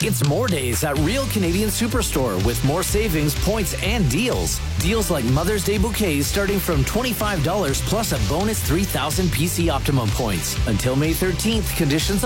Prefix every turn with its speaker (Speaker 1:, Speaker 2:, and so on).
Speaker 1: It's more days at Real Canadian Superstore with more savings, points, and deals. Deals like Mother's Day bouquets starting from $25 plus a bonus 3,000 PC Optimum points. Until May 13th, conditions